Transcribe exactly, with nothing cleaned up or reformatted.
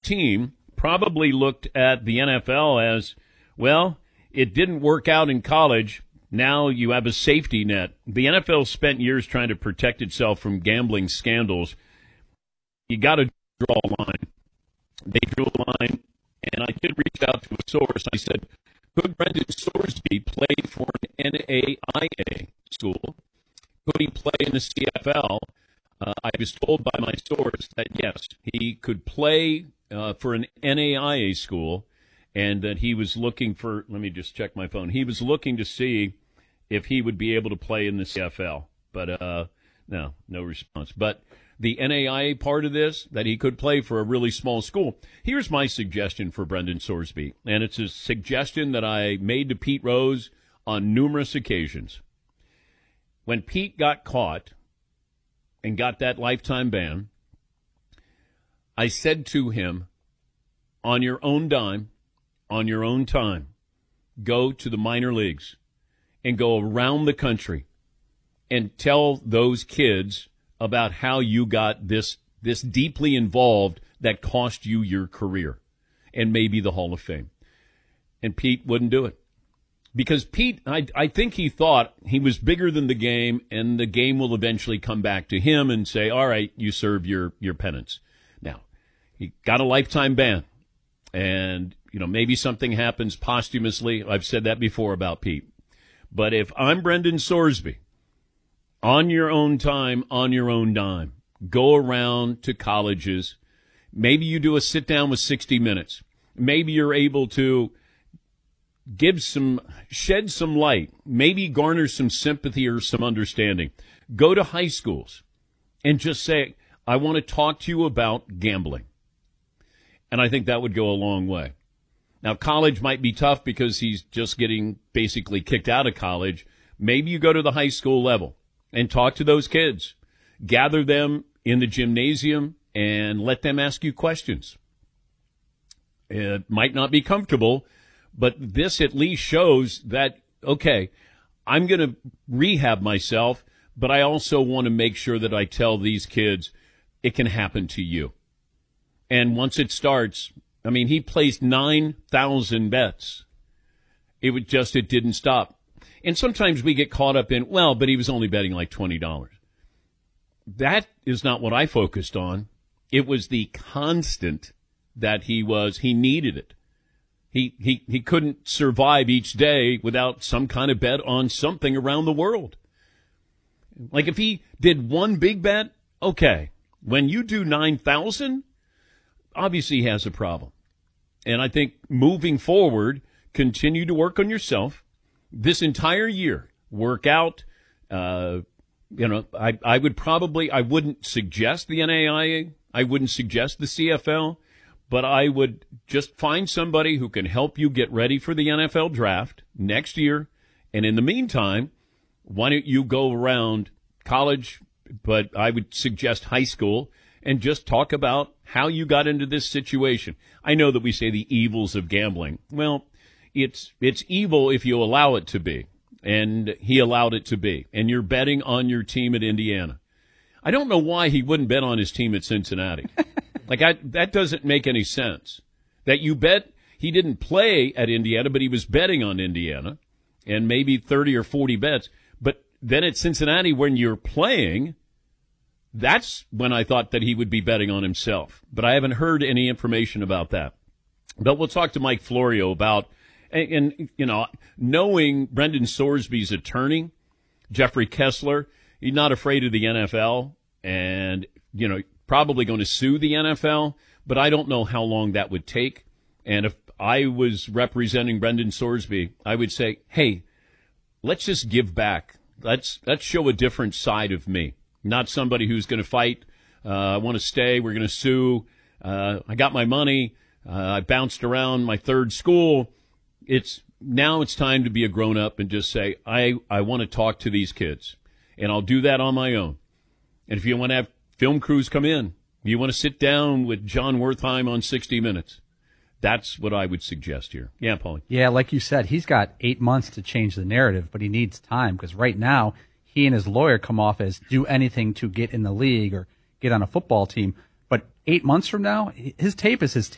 team probably looked at the N F L as, well, it didn't work out in college. Now you have a safety net. The N F L spent years trying to protect itself from gambling scandals. You got to draw a line. They drew a line, and I did reach out to a source. I said, could Brendan Sorsby play for an N A I A school? Could he play in the C F L? Uh, I was told by my source that, yes, he could play uh, for an N A I A school, and that he was looking for, let me just check my phone, he was looking to see if he would be able to play in the C F L. But, uh, no, no response. But the N A I A part of this, that he could play for a really small school. Here's my suggestion for Brendan Sorsby, and it's a suggestion that I made to Pete Rose on numerous occasions. When Pete got caught and got that lifetime ban, I said to him, on your own dime, on your own time, go to the minor leagues and go around the country and tell those kids about how you got this this deeply involved that cost you your career and maybe the Hall of Fame. And Pete wouldn't do it. Because Pete, I, I think he thought he was bigger than the game, and the game will eventually come back to him and say, all right, you serve your, your penance. Now, he got a lifetime ban. And, you know, maybe something happens posthumously. I've said that before about Pete. But if I'm Brendan Sorsby, on your own time, on your own dime, go around to colleges. Maybe you do a sit-down with sixty minutes. Maybe you're able to give some, shed some light, maybe garner some sympathy or some understanding. Go to high schools and just say, I want to talk to you about gambling. And I think that would go a long way. Now, college might be tough because he's just getting basically kicked out of college. Maybe you go to the high school level and talk to those kids. Gather them in the gymnasium and let them ask you questions. It might not be comfortable, but this at least shows that, okay, I'm going to rehab myself, but I also want to make sure that I tell these kids it can happen to you. And once it starts, I mean, he placed nine thousand bets. It would just, it didn't stop. And sometimes we get caught up in, well, but he was only betting like twenty dollars. That is not what I focused on. It was the constant that he was, he needed it. He, he, he couldn't survive each day without some kind of bet on something around the world. Like if he did one big bet, okay. When you do nine thousand, obviously he has a problem. And I think moving forward, continue to work on yourself. This entire year, work out. Uh, you know, I, I would probably, I wouldn't suggest the N A I A. I wouldn't suggest the C F L. But I would just find somebody who can help you get ready for the N F L draft next year. And in the meantime, why don't you go around college, but I would suggest high school, and just talk about how you got into this situation. I know that we say the evils of gambling. Well, it's it's evil if you allow it to be. And he allowed it to be. And you're betting on your team at Indiana. I don't know why he wouldn't bet on his team at Cincinnati. Like, I, that doesn't make any sense. That you bet he didn't play at Indiana, but he was betting on Indiana, and maybe thirty or forty bets. But then at Cincinnati, when you're playing, that's when I thought that he would be betting on himself. But I haven't heard any information about that. But we'll talk to Mike Florio about, and, and you know, knowing Brendan Sorsby's attorney, Jeffrey Kessler, he's not afraid of the N F L, and, you know, probably going to sue the N F L, but I don't know how long that would take. And if I was representing Brendan Sorsby, I would say, hey, let's just give back. Let's let's show a different side of me, not somebody who's going to fight. Uh, I want to stay. We're going to sue. Uh, I got my money. Uh, I bounced around my third school. It's now it's time to be a grown up and just say, I, I want to talk to these kids, and I'll do that on my own. And if you want to have film crews come in, you want to sit down with John Wertheim on sixty minutes, that's what I would suggest here. Yeah, Paulie. Yeah, like you said, he's got eight months to change the narrative, but he needs time because right now he and his lawyer come off as do anything to get in the league or get on a football team. But eight months from now, his tape is his